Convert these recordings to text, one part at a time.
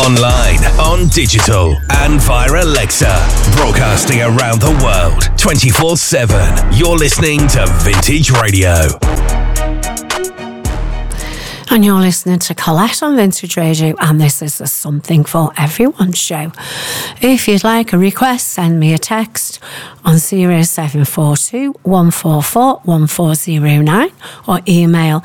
Online, on digital, and via Alexa. Broadcasting around the world, 24/7. You're listening to Vintage Radio. And you're listening to Colette on Vintage Radio, and this is the Something for Everyone show. If you'd like a request, send me a text on 0742 144 1409 or email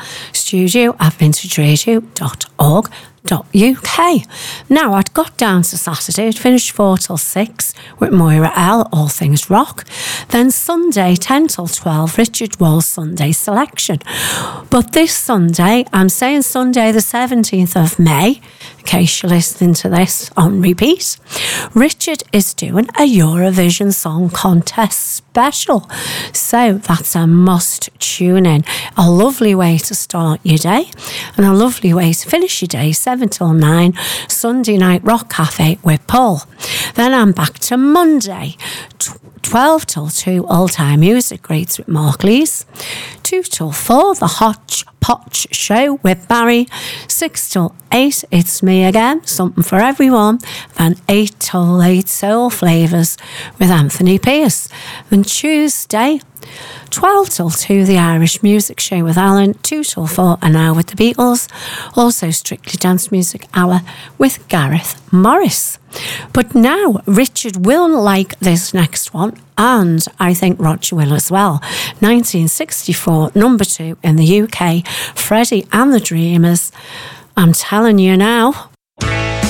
studio@vintageradio.org.uk. Now, I'd got down to Saturday, I'd finished 4 till 6 with Moira L, All Things Rock. Then Sunday, 10 till 12, Richard Wall's Sunday Selection. But this Sunday, I'm saying Sunday the 17th of May, in case you're listening to this on repeat, Richard is doing a Eurovision Song Contest special. So that's a must tune in. A lovely way to start your day and a lovely way to finish your day, 7 till 9, Sunday night Rock Cafe with Paul. Then I'm back to Monday, 12 till 2, Old Time Music Greats with Mark Lees. 2 till 4, The Hodgepodge Show with Barry. 6 till 8, It's Me Again, Something for Everyone. Then 8 till 8, Soul Flavours with Anthony Pierce. Then Tuesday, 12 till 2, The Irish Music Show with Alan. 2 till 4, An Hour with the Beatles. Also Strictly Dance Music Hour with Gareth Morris. But now Richard will like this next one, and I think Roger will as well. 1964, number 2 in the UK, Freddie and the Dreamers. I'm telling you now,